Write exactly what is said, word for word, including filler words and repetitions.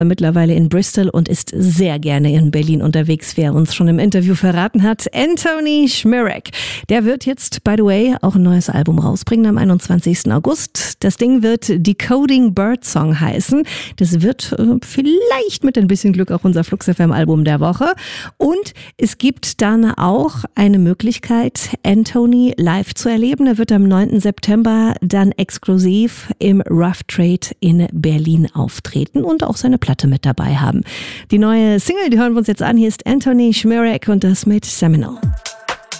mittlerweile in Bristol und ist sehr gerne in Berlin unterwegs, wer uns schon im Interview verraten hat. Anthony Szmyrak, der wird jetzt, by the way, auch ein neues Album rausbringen am einundzwanzigsten August. Das Ding wird Decoding Birdsong heißen. Das wird äh, vielleicht mit ein bisschen Glück auch unser Flux F M Album der Woche. Und es gibt dann auch eine Möglichkeit, Anthony live zu erleben. Er wird am neunten September dann exklusiv im Rough Trade in Berlin auftreten und auch seine Platte mit dabei haben. Die neue Single, die hören wir uns jetzt an. Hier ist Anthony Szmyrak und das mit Seminole.